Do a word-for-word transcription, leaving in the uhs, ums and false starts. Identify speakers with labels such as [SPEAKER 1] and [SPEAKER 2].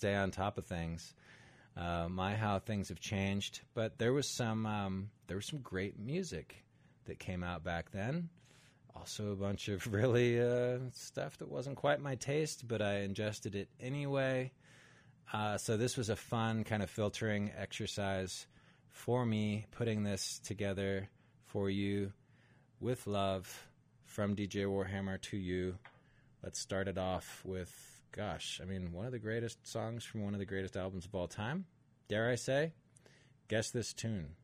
[SPEAKER 1] stay on top of things. Uh, my, how things have changed. But there was some um, there was some great music that came out back then. Also a bunch of really uh, stuff that wasn't quite my taste, but I ingested it anyway. Uh, so this was a fun kind of filtering exercise for me, putting this together for you with love from D J Warhammer to you. Let's start it off with, gosh, I mean, one of the greatest songs from one of the greatest albums of all time. Dare I say? Guess this tune.